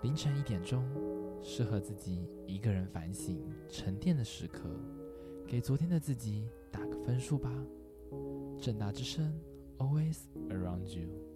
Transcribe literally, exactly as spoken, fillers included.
凌晨一点钟，适合自己一个人反省沉淀的时刻，给昨天的自己打个分数吧。政大之声 ，Always around you。